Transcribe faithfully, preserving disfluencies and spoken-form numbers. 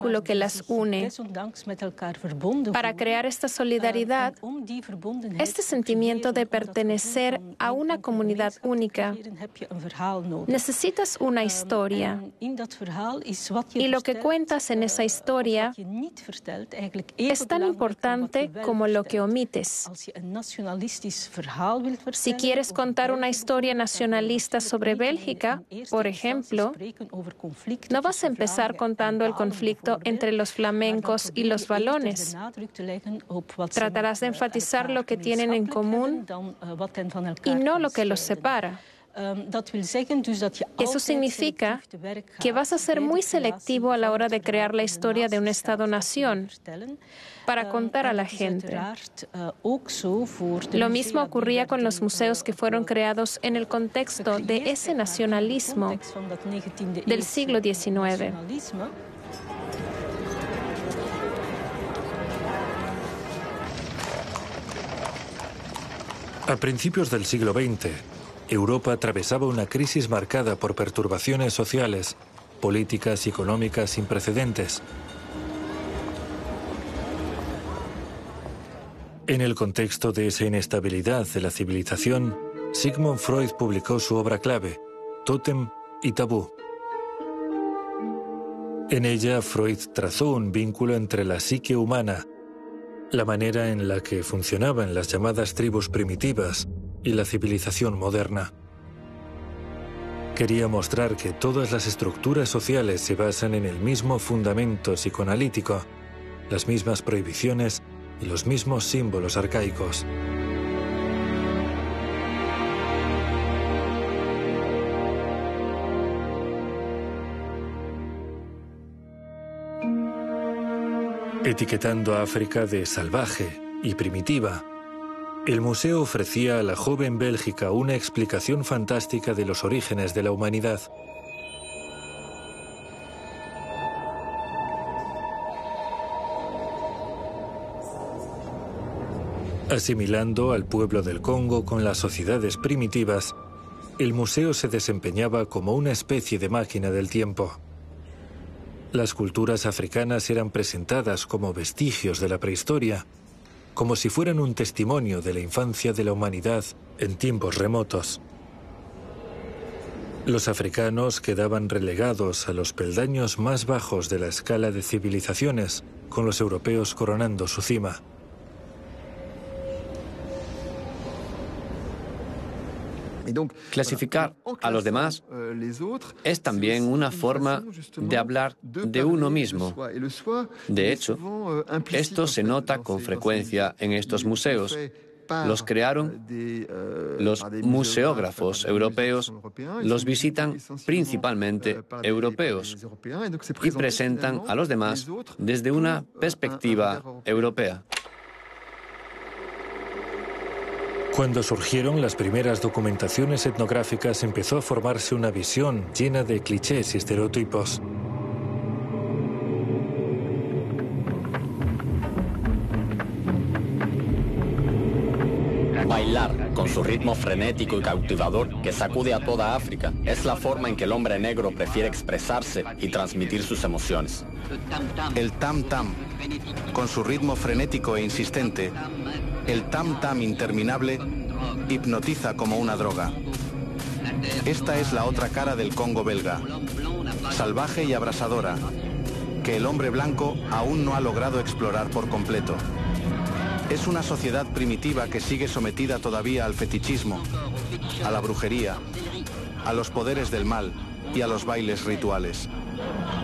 vínculo que las une. Para crear esta solidaridad, este sentimiento de pertenecer a una comunidad única, necesitas una historia. Y lo que cuentas en esa historia es tan importante como lo que omites. Si quieres contar una historia nacionalista sobre Bélgica, por ejemplo, no vas a empezar contando el conflicto entre los flamencos y los valones. Tratarás de enfatizar lo que tienen en común y no lo que los separa. Eso significa que vas a ser muy selectivo a la hora de crear la historia de un Estado-nación para contar a la gente. Lo mismo ocurría con los museos que fueron creados en el contexto de ese nacionalismo del siglo diecinueve. A principios del siglo veinte, Europa atravesaba una crisis marcada por perturbaciones sociales, políticas y económicas sin precedentes. En el contexto de esa inestabilidad de la civilización, Sigmund Freud publicó su obra clave, Tótem y Tabú. En ella, Freud trazó un vínculo entre la psique humana, la manera en la que funcionaban las llamadas tribus primitivas y la civilización moderna. Quería mostrar que todas las estructuras sociales se basan en el mismo fundamento psicoanalítico, las mismas prohibiciones y los mismos símbolos arcaicos. Etiquetando a África de salvaje y primitiva, el museo ofrecía a la joven Bélgica una explicación fantástica de los orígenes de la humanidad. Asimilando al pueblo del Congo con las sociedades primitivas, el museo se desempeñaba como una especie de máquina del tiempo. Las culturas africanas eran presentadas como vestigios de la prehistoria, como si fueran un testimonio de la infancia de la humanidad en tiempos remotos. Los africanos quedaban relegados a los peldaños más bajos de la escala de civilizaciones, con los europeos coronando su cima. Clasificar a los demás es también una forma de hablar de uno mismo. De hecho, esto se nota con frecuencia en estos museos. Los crearon los museógrafos europeos, los visitan principalmente europeos y presentan a los demás desde una perspectiva europea. Cuando surgieron las primeras documentaciones etnográficas, empezó a formarse una visión llena de clichés y estereotipos. Bailar, con su ritmo frenético y cautivador que sacude a toda África, es la forma en que el hombre negro prefiere expresarse y transmitir sus emociones. El tam-tam, con su ritmo frenético e insistente, el tam-tam interminable, hipnotiza como una droga. Esta es la otra cara del Congo belga, salvaje y abrasadora, que el hombre blanco aún no ha logrado explorar por completo. Es una sociedad primitiva que sigue sometida todavía al fetichismo, a la brujería, a los poderes del mal y a los bailes rituales.